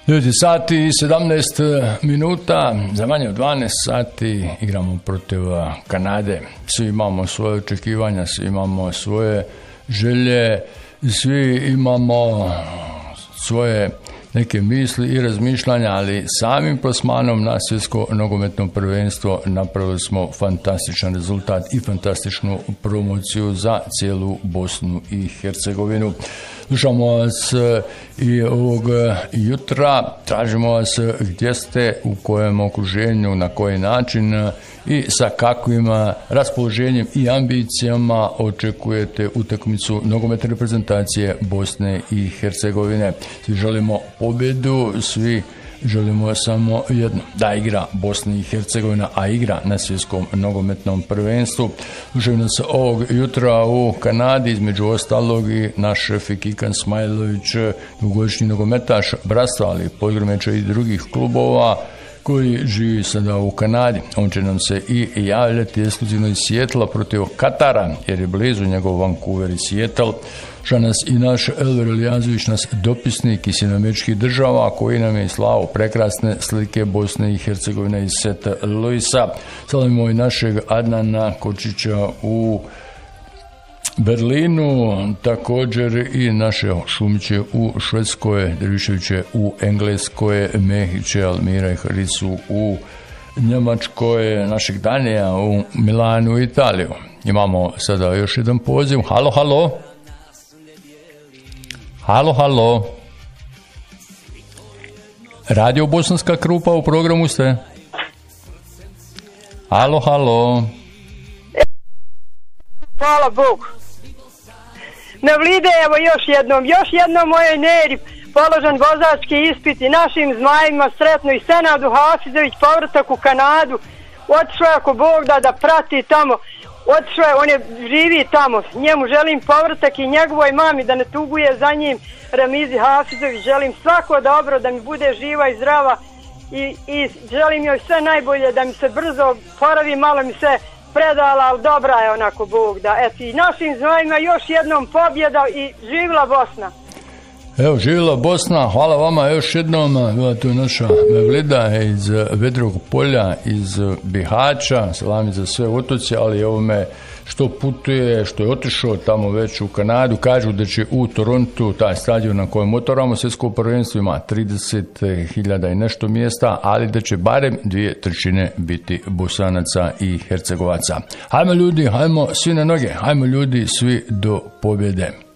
9 sati i 17 minuta, za manje od 12 sati igramo protiv Kanade. Svi imamo svoje očekivanja, svi imamo svoje želje, svi imamo svoje neke misli i razmišljanja, ali samim plasmanom na svjetsko nogometno prvenstvo napravili smo fantastičan rezultat i fantastičnu promociju za cijelu Bosnu i Hercegovinu. Slušamo vas i ovog jutra, tražimo vas gdje ste, u kojem okruženju, na koji način i sa kakvim raspoloženjem i ambicijama očekujete utakmicu nogometne reprezentacije Bosne i Hercegovine. Svi želimo pobjedu, svi želimo samo jedno, da igra Bosna i Hercegovina, a igra na svjetskom nogometnom prvenstvu. Slušaju nas ovog jutra u Kanadi, između ostalog i naš šef Kikan Smajlović, dugogodišnji nogometaš bratstva, ali podgrmeća i drugih klubova, koji živi sada u Kanadi. On će nam se i javljati ekskluzivno iz Sijetla protiv Katara, jer je blizu njegov Vancouver i Sijetl. Što nas i naš Elver Elijazović, nas dopisnik iz Američkih država, koji nam je slao prekrasne slike Bosne i Hercegovine iz St. Louisa. Salavimo i našeg Adnana Kočića u Berlinu, također i naše Šumiće u Švedskoj, Derviševiće u Engleskoj, Mehiće, Almira i Harisu u Njemačkoj, našeg Danija u Milanu i Italiju. Imamo sada još jedan poziv. Halo, halo. Halo, halo. Radio Bosanska Krupa, u programu ste. Halo, halo. Hvala Bogu. Mevlide, evo još jednom mojoj Neri položen vozački ispit i našim zmajima sretno i Senadu Hafizović povratak u Kanadu. Otišao je ako Bog da prati tamo. Otišao je, on je živi tamo. Njemu želim povratak i njegovoj mami da ne tuguje za njim. Ramizi Hafizović, želim svako dobro, da mi bude živa i zdrava i želim joj sve najbolje, da mi se brzo poravi, malo mi se predala, ali dobra je onako Bog da. Eto, i našim zmajima još jednom pobjeda i živjela Bosna. Evo, živjela Bosna, hvala vama još jednom. Bila tu naša Mevlida iz Vedrog polja, iz Bihaća, salami za sve otoce, ali evo me što putuje, što je otišao tamo već u Kanadu, kažu da će u Torontu, taj stadion na kojem otvaramo svjetsko prvenstvo, ima 30.000 i nešto mjesta, ali da će barem 2/3 biti Bosanaca i Hercegovaca. Hajmo ljudi, hajmo svi na noge, hajmo ljudi svi do pobjede.